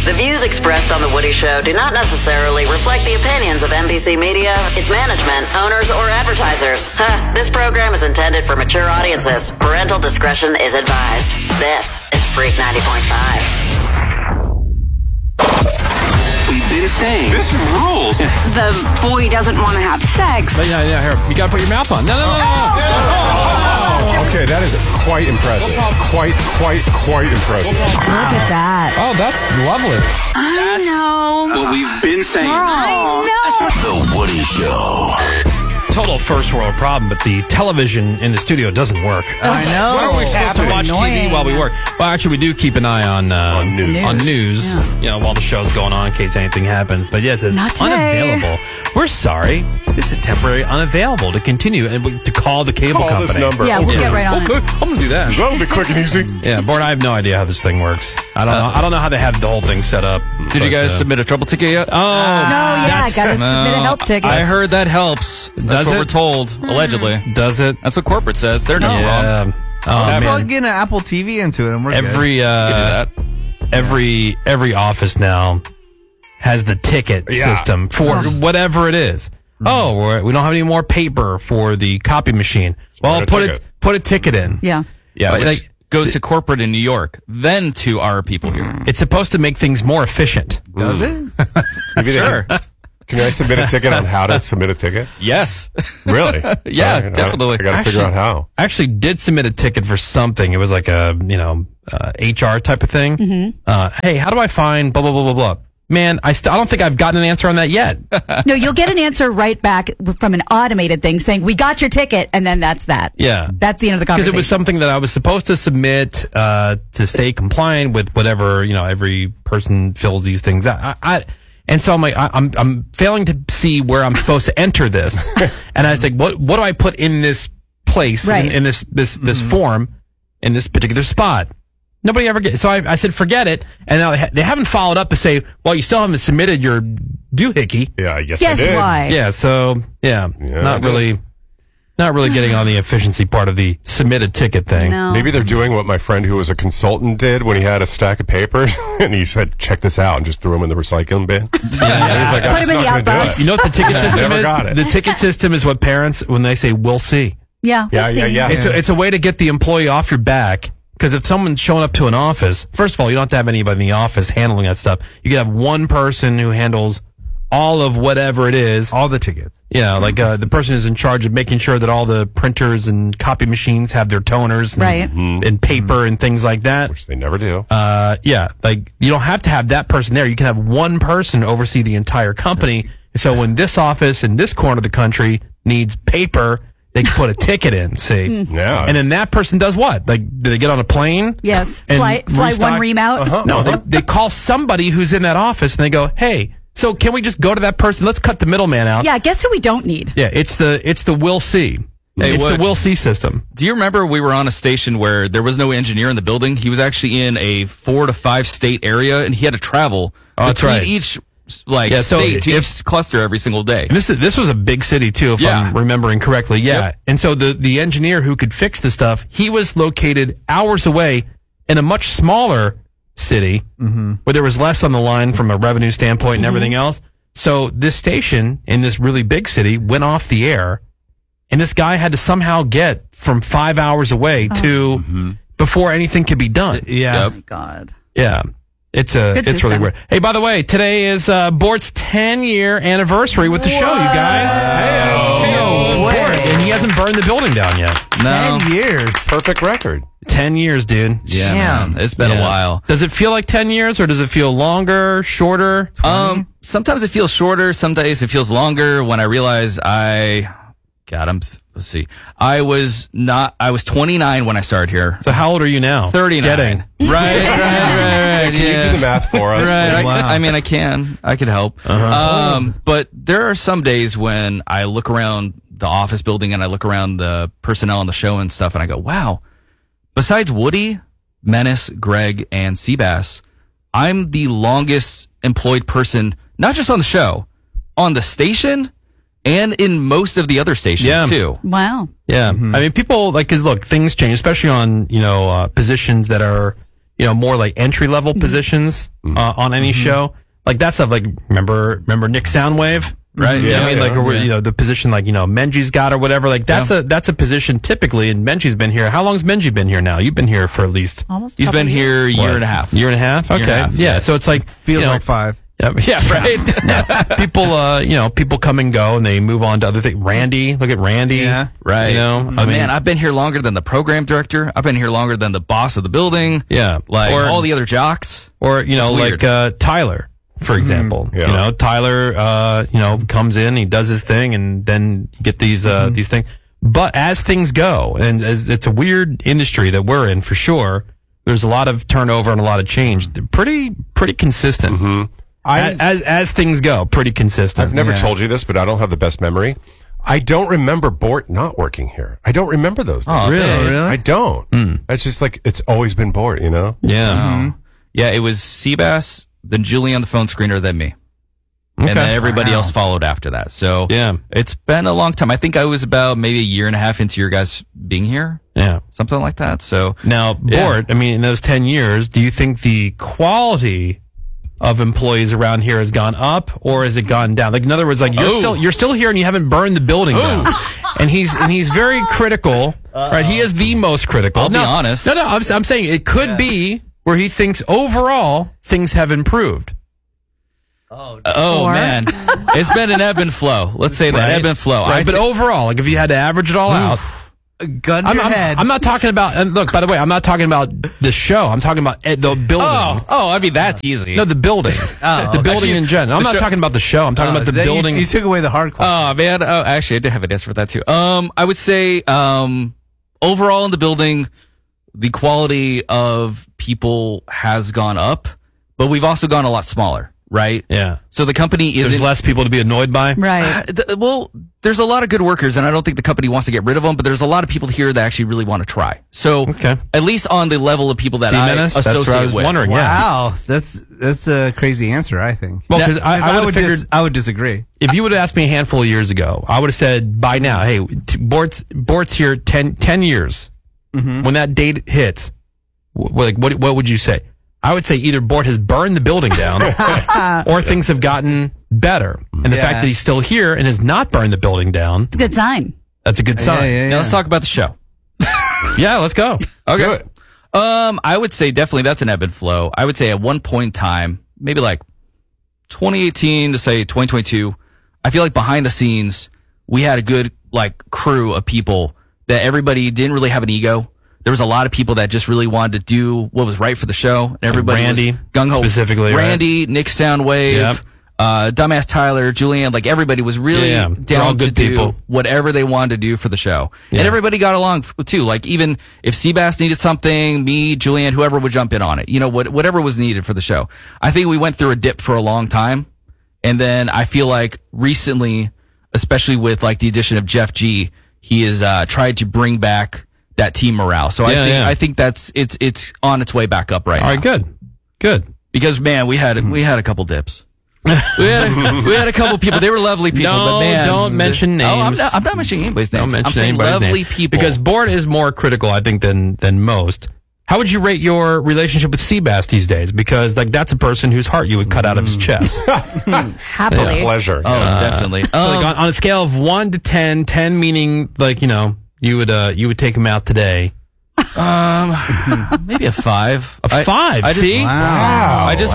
The views expressed on The Woody Show do not necessarily reflect the opinions of NBC Media, its management, owners, or advertisers. This program is intended for mature audiences. Parental discretion is advised. This is Freak 90.5. We've been saying this rules. The boy doesn't want to have sex. Yeah, here. You gotta put your mouth on. No. Okay, that is quite impressive. Quite impressive. Look at that. Oh, that's lovely. I know. What we've been saying. I know. The Woody Show. Total first world problem, but the television in the studio doesn't work. I know. Why are we supposed to watch TV while we work? Well, actually, we do keep an eye on news. Yeah. While the show's going on in case anything happens. But yes, it's Not today. unavailable. We're sorry. This is temporary unavailable to continue and to call the cable Call company. this number. Yeah, we'll get right on Okay, it. I'm gonna do that. That'll be quick and easy. Yeah, Born, I have no idea how this thing works. I don't know how they have the whole thing set up. Did you guys submit a trouble ticket yet? Oh, No, I got to submit a help ticket. I heard that helps. That's Does what it? we're told, allegedly. Does it? That's what corporate says. They're not wrong. Oh, man. Plug in an Apple TV into it, and we're good. Every office now has the ticket system for whatever it is. Oh, we don't have any more paper for the copy machine. Well, put a ticket in. Yeah. Yeah, But, which goes to corporate in New York, then to our people here. It's supposed to make things more efficient. Does it? Maybe Sure. Can I submit a ticket on how to submit a ticket? Yes. Really? Yeah, All right, definitely. I got to figure out how. I actually did submit a ticket for something. It was like a HR type of thing. Mm-hmm. Hey, how do I find blah blah blah blah blah? Man, I don't think I've gotten an answer on that yet. No, you'll get an answer right back from an automated thing saying, we got your ticket, and then that's that. Yeah. That's the end of the Because conversation. it was something that I was supposed to submit to stay compliant with whatever, every person fills these things out. And so I'm like, I'm failing to see where I'm supposed to enter this. And I was like, what do I put in this place, Right. in this form, in this particular spot? Nobody ever gets, so I said, forget it. And now they haven't followed up to say, well, you still haven't submitted your doohickey. Yeah, I guess Guess I did. why? Yeah, so, not really getting on the efficiency part of the submitted ticket thing. No. Maybe they're doing what my friend who was a consultant did when he had a stack of papers and he said, check this out, and just threw them in the recycling bin. And he's like, I'm Put just them in not the going to do outbox. it. You know what the ticket system Never is? got it. The ticket system is what parents, when they say, we'll see. Yeah. we'll see. Yeah. It's a way to get the employee off your back. Because if someone's showing up to an office, first of all, you don't have to have anybody in the office handling that stuff. You can have one person who handles all of whatever it is. All the tickets. Yeah, like the person who's in charge of making sure that all the printers and copy machines have their toners and, Right. and paper and things like that. Which they never do. Like you don't have to have that person there. You can have one person oversee the entire company. So when this office in this corner of the country needs paper, they can put a ticket in, see? Yeah. And then that person does what? Like, do they get on a plane? Yes. And Fly restock? one ream out. No, they call somebody who's in that office and they go, hey, so can we just go to that person? Let's cut the middleman out. Yeah, guess who we don't need? Yeah, it's the Will See. Hey, It's Wood. the Will See system. Do you remember we were on a station where there was no engineer in the building? He was actually in a 4 to 5 state area, and he had to travel that's between right. each so state to if- each cluster every single day. And this was a big city too, if Yeah. I'm remembering correctly. Yeah. Yep. And so the engineer who could fix the stuff, he was located hours away in a much smaller city where there was less on the line from a revenue standpoint and everything else. So this station in this really big city went off the air, and this guy had to somehow get from 5 hours away to before anything could be done. Yeah. Yep. Oh, God. Yeah. It's really system. weird. Hey, by the way, today is Bort's 10-year anniversary with the show, you guys. Hey, Bort, and he hasn't burned the building down yet. No. 10 years. Perfect record. 10 years, dude. Yeah, Damn. man. It's been a while. Does it feel like 10 years, or does it feel longer, shorter? Sometimes it feels shorter. Some days it feels longer. When I realize let's see. I was 29 when I started here. So how old are you now? 39. Getting. Right. Can you do the math for us? Right. Wow. I mean, I can. I could help. But there are some days when I look around the office building and I look around the personnel on the show and stuff, and I go, wow, besides Woody, Menace, Greg, and Seabass, I'm the longest employed person, not just on the show, on the station, and in most of the other stations, too. Wow. Yeah. I mean, people, because look, things change, especially on, positions that are, more like entry level positions on any show. Like that stuff. Like remember Nick Soundwave? Right. Yeah, Yeah, I mean, like the position like Menji's got or whatever. Like that's a position typically. And Menji's been here. How long's Menji been here now? You've been here for at least Almost. He's been here a year what, and a half. Year and a half. Okay. Year and a half, yeah. So it's like Feels like 5. Yeah, right. People, people come and go, and they move on to other things. Randy, look at Randy. Yeah. Right. I mean, man, I've been here longer than the program director. I've been here longer than the boss of the building. yeah, Like or all the other jocks. or It's like weird. Tyler, for example. Yeah. Tyler, comes in, he does his thing, and then you get these things. But as things go, and as it's a weird industry that we're in for sure. There's a lot of turnover and a lot of change. They're pretty consistent. As things go, pretty consistent. I've never told you this, but I don't have the best memory. I don't remember Bort not working here. I don't remember those days. Oh, really? man. I don't. It's just like, it's always been Bort, Yeah. Yeah, it was Seabass, then Julie on the phone screener, then me. Okay. And then everybody else followed after that. So Yeah. it's been a long time. I think I was about maybe a year and a half into your guys being here. Yeah. Something like that. So Now, Yeah. Bort, I mean, in those 10 years, do you think the quality of employees around here has gone up or has it gone down? Like, in other words, like you're still here and you haven't burned the building down. And he's very critical, right? He is the most critical. I'll be honest. No, I'm saying it could be where he thinks overall things have improved. Oh Or- man, it's been an ebb and flow. Let's say that Right? ebb and flow. Right, but overall, like if you had to average it all out, Gun to your head. I'm not talking about. And look, by the way, I'm not talking about the show. I'm talking about the building. I mean that's easy. No, the building. The building Actually, in general. I'm the not show- talking about the show. I'm talking about the Then building. You took away the hard question. Oh man. Oh, actually, I did have an answer for that too. I would say, overall in the building, the quality of people has gone up, but we've also gone a lot smaller, right? Yeah. So the company There's isn't. less people to be annoyed by. Right. Well, there's a lot of good workers, and I don't think the company wants to get rid of them. But there's a lot of people here that actually really want to try. So, Okay. at least on the level of people that See, I Menace? associate That's what I was with. wondering. Yeah. Wow, that's a crazy answer. I think. Well, because I would have figured I would disagree. if you would have asked me a handful of years ago, I would have said by now, hey, Bort's here 10 years. When that date hits, what would you say? I would say either Bort has burned the building down or things have gotten better. And the fact that he's still here and has not burned the building down, It's a good sign. that's a good sign. Yeah. Now let's talk about the show. Yeah, let's go. Okay. I would say definitely that's an ebb and flow. I would say at one point in time, maybe like 2018 to say 2022, I feel like behind the scenes, we had a good like crew of people that everybody didn't really have an ego. There was a lot of people that just really wanted to do what was right for the show. And everybody Randy, was gung-ho. specifically, right? Randy, Nick Soundwave, Yep. Dumbass Tyler, Julianne, like everybody was really Yeah, they're all down to good do people. whatever they wanted to do for the show. Yeah. And everybody got along too. Like even if Seabass needed something, me, Julianne, whoever would jump in on it. You know, whatever was needed for the show. I think we went through a dip for a long time. And then I feel like recently, especially with like the addition of Jeff G, he has tried to bring back that team morale. So I think that's it's on its way back up right now. All right, good. Because man, we had a couple dips. we had a couple people. They were lovely people, but man, don't mention names. I'm not mentioning anybody's names. Don't mention I'm saying anybody's lovely name. people. Because Bort is more critical, I think, than most. How would you rate your relationship with Seabass these days? Because like that's a person whose heart you would cut out of his chest. Happily. Pleasure. oh, definitely. So like on a scale of 1 to 10, 10 meaning like you would take him out today. Maybe a 5. A 5. I just, See? Wow. I just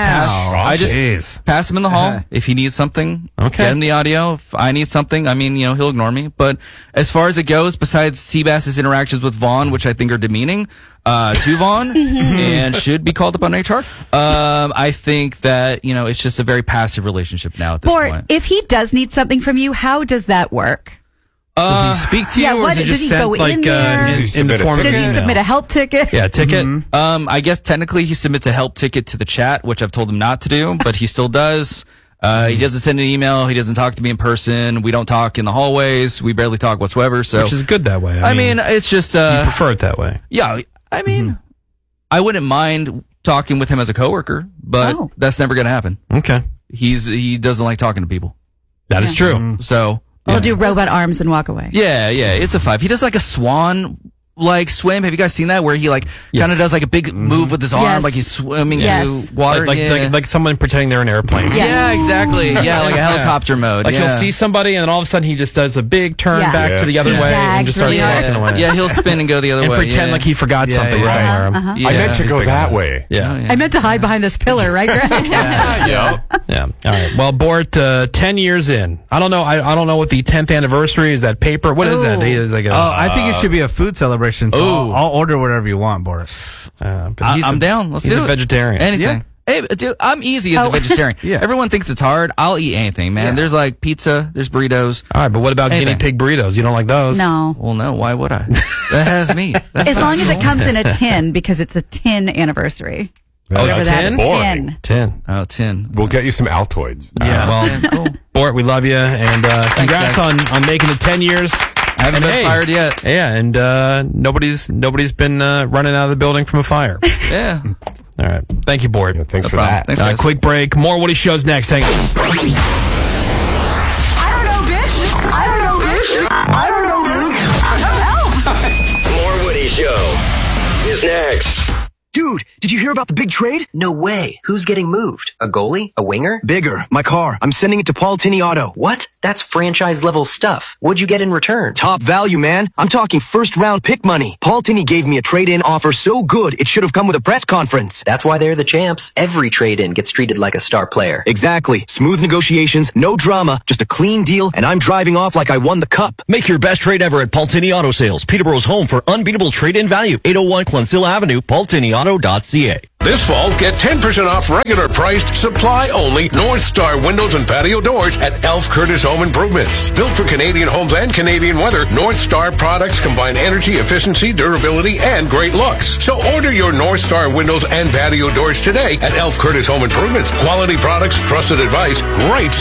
Jeez. pass him in the hall if he needs something. Okay. Get him the audio. If I need something, I mean, he'll ignore me. But as far as it goes, besides Seabass's interactions with Vaughn, which I think are demeaning to Vaughn and should be called up on HR, I think that it's just a very passive relationship now at this Bort, point. if he does need something from you, how does that work? Does he speak to you, yeah, or what- is it does just he sent go like in there? Does he in the submit a form of Does ticket? he email? submit a help ticket? Yeah, ticket. I guess technically he submits a help ticket to the chat, which I've told him not to do, but he still does. He doesn't send an email. He doesn't talk to me in person. We don't talk in the hallways. We barely talk whatsoever. So, Which is good that way. I mean, it's just, you prefer it that way. yeah, I mean, I wouldn't mind talking with him as a coworker, but Oh. that's never going to happen. Okay, He doesn't like talking to people. that is true. So, We'll do robot arms and walk away. yeah, it's a 5. He does like a swan like swim? Have you guys seen that where he like kind of does like a big move with his arm, Yes. like he's swimming Yes. through water? Like someone pretending they're an airplane. Yeah, exactly. Yeah, like a helicopter mode. Like yeah. he'll see somebody and then all of a sudden he just does a big turn Yeah. back to the other He way and just zags starts really walking hard. away. Yeah, he'll spin and go the other and way. pretend yeah. like he forgot something yeah. somewhere. Yeah. I meant to go that way. Yeah. Oh, yeah. I meant to hide behind this pillar, right, Greg? Yeah. Yeah. All right. Well, Bort, 10 years in. I don't know. I don't know what the 10th anniversary is. That paper? What is that? Is like I think it should be a food celebration. So I'll order whatever you want, Boris. but I'm down. Let's he's do a it. vegetarian. Anything. Hey, dude, I'm easy as a vegetarian. Yeah. Everyone thinks it's hard. I'll eat anything, man. Yeah. There's like pizza. There's burritos. All right, but what about Anything. guinea pig burritos? You don't like those? No. Well, no. Why would I? That has meat. That's As not long as it cool. comes in a tin, because it's a tin anniversary. Oh, it's Whatever that 10? is. Boring. 10. 10. Oh, 10. We'll get you some Altoids. Yeah. Well, Yeah, cool. Bort, we love you, and congrats guys. on making it 10 years. I haven't And been fired yet. Yeah, and nobody's been running out of the building from a fire. Yeah. All right. Thank you, Bort. Yeah, thanks for problem. that. Thanks, All right, guys. quick break. More Woody Shows next. Hang on. I don't know, bitch. I don't know, bitch. I don't know, bitch. More Woody Show is next. Dude, did you hear about the big trade? No way. Who's getting moved? A goalie? A winger? Bigger. My car. I'm sending it to Paul Tinney Auto. What? That's franchise level stuff. What'd you get in return? Top value, man. I'm talking first round pick money. Paul Tinney gave me a trade-in offer so good, it should have come with a press conference. That's why they're the champs. Every trade-in gets treated like a star player. Exactly. Smooth negotiations, no drama, just a clean deal, and I'm driving off like I won the cup. Make your best trade ever at Paul Tinney Auto Sales, Peterborough's home for unbeatable trade-in value. 801 Clencille Avenue, paultinneyauto.ca. This fall, get 10% off regular priced, supply-only North Star windows and patio doors at Elf Curtis Home Improvements. Built for Canadian homes and Canadian weather, North Star products combine energy, efficiency, durability, and great looks. So order your North Star windows and patio doors today at Elf Curtis Home Improvements. Quality products, trusted advice, great